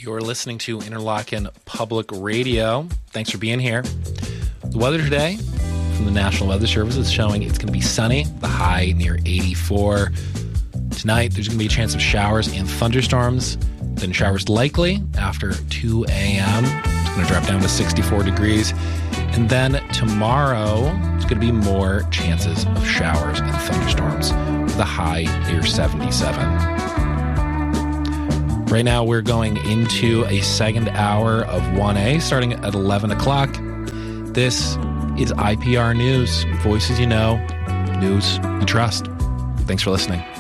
You're listening to Interlochen Public Radio. Thanks for being here. The weather today from the National Weather Service is showing it's going to be sunny, the high near 84. Tonight, there's going to be a chance of showers and thunderstorms. Then showers likely after 2 a.m. It's going to drop down to 64 degrees. And then tomorrow, it's going to be more chances of showers and thunderstorms with a high near 77. Right now, we're going into a second hour of 1A starting at 11 o'clock. This is IPR News. Voices you know, news you trust. Thanks for listening.